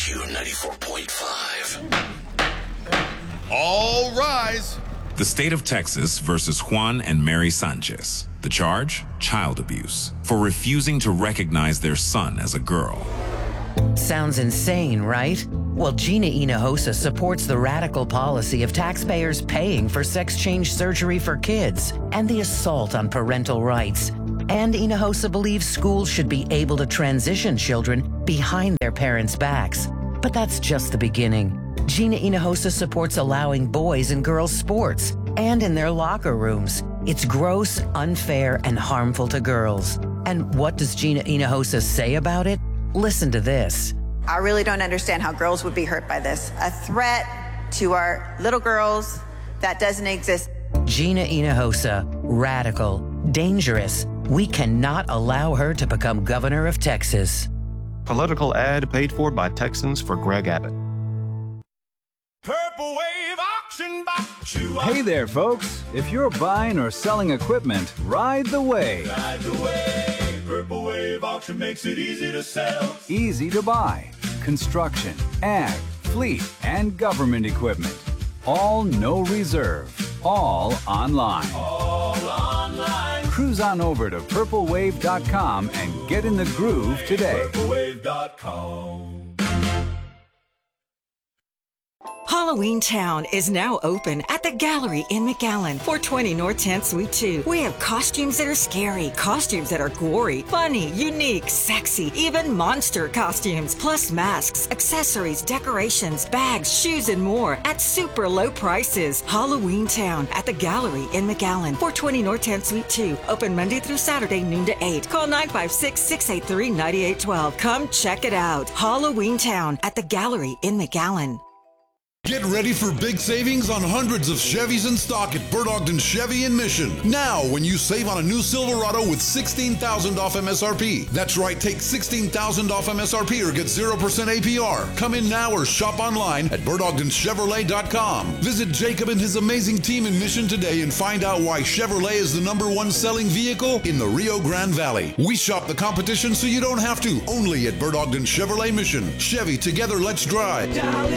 Q94.5. All rise. The state of Texas versus Juan and Mary Sanchez. The charge? Child abuse for refusing to recognize their son as a girl. Sounds insane, right? Well, Gina Hinojosa supports the radical policy of taxpayers paying for sex change surgery for kids and the assault on parental rights. And Hinojosa believes schools should be able to transition children behind their parents' backs. But that's just the beginning. Gina Hinojosa supports allowing boys and girls sports and in their locker rooms. It's gross, unfair, and harmful to girls. And what does Gina Hinojosa say about it? Listen to this. I really don't understand how girls would be hurt by this. A threat to our little girls that doesn't exist. Gina Hinojosa, radical, dangerous. We cannot allow her to become governor of Texas. Political ad paid for by Texans for Greg Abbott. Purple Wave Auction Box. Hey there, folks. If you're buying or selling equipment, ride the wave. Ride the wave. Purple Wave Auction makes it easy to sell. Easy to buy. Construction, ag, fleet, and government equipment. All no reserve. All online. All online. Cruise on over to purplewave.com and get in the groove today. Purplewave.com. Halloween Town is now open at the Gallery in McAllen, 420 North 10th Suite 2. We have costumes that are scary, costumes that are gory, funny, unique, sexy, even monster costumes, plus masks, accessories, decorations, bags, shoes, and more at super low prices. Halloween Town at the Gallery in McAllen, 420 North 10th Suite 2. Open Monday through Saturday, noon to 8. Call 956-683-9812. Come check it out. Halloween Town at the Gallery in McAllen. Get ready for big savings on hundreds of Chevys in stock at Bert Ogden Chevy in Mission. Now, when you save on a new Silverado with $16,000 off MSRP. That's right, take $16,000 off MSRP or get 0% APR. Come in now or shop online at BertOgdenChevrolet.com. Visit Jacob and his amazing team in Mission today and find out why Chevrolet is the #1 selling vehicle in the Rio Grande Valley. We shop the competition so you don't have to. Only at Bert Ogden Chevrolet Mission. Chevy, together, let's drive.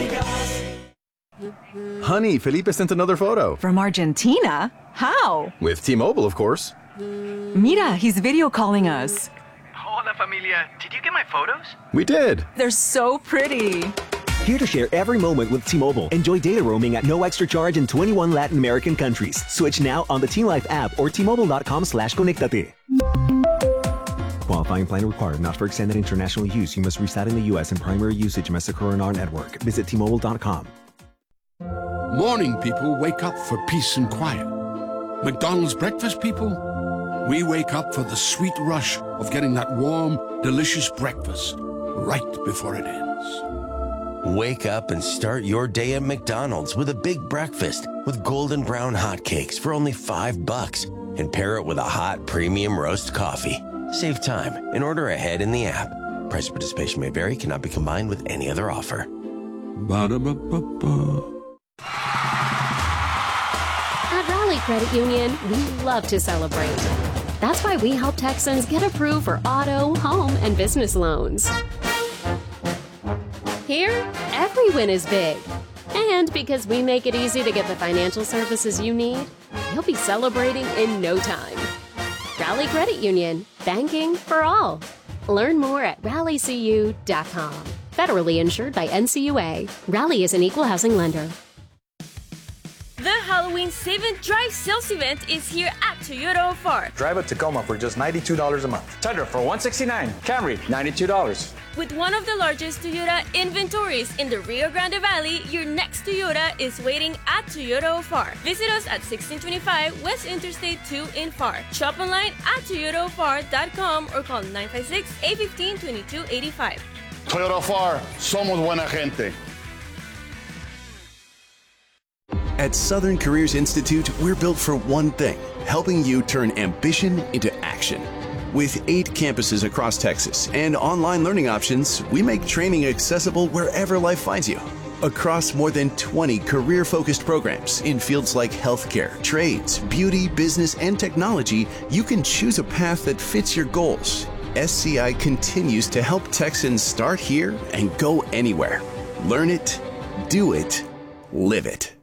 Honey, Felipe sent another photo. From Argentina? How? With T-Mobile, of course. Mira, he's video calling us. Hola, familia. Did you get my photos? We did. They're so pretty. Here to share every moment with T-Mobile. Enjoy data roaming at no extra charge in 21 Latin American countries. Switch now on the T-Life app or T-Mobile.com/conectate. Qualifying plan required. Not for extended international use. You must reside in the U.S. and primary usage must occur in our network. Visit T-Mobile.com. Morning people wake up for peace and quiet. McDonald's breakfast people, we wake up for the sweet rush of getting that warm, delicious breakfast right before it ends. Wake up and start your day at McDonald's with a big breakfast with golden brown hotcakes for only $5 and pair it with a hot premium roast coffee. Save time and order ahead in the app. Price participation may vary, cannot be combined with any other offer. Ba-da-ba-ba-ba. At Rally Credit Union, we love to celebrate. That's why we help Texans get approved for auto, home, and business loans. Here, every win is big. And because we make it easy to get the financial services you need, you'll be celebrating in no time. Rally Credit Union, banking for all. Learn more at rallycu.com. Federally insured by NCUA. Rally is an equal housing lender. The Halloween Save and Drive sales event is here at Toyota Far. Drive a Tacoma for just $92 a month. Tundra for $169. Camry, $92. With one of the largest Toyota inventories in the Rio Grande Valley, your next Toyota is waiting at Toyota Far. Visit us at 1625 West Interstate 2 in Far. Shop online at toyotafar.com or call 956-815-2285. Toyota Far, somos buena gente. At Southern Careers Institute, we're built for one thing, helping you turn ambition into action. With 8 campuses across Texas and online learning options, we make training accessible wherever life finds you. Across more than 20 career-focused programs in fields like healthcare, trades, beauty, business, and technology, you can choose a path that fits your goals. SCI continues to help Texans start here and go anywhere. Learn it, do it, live it.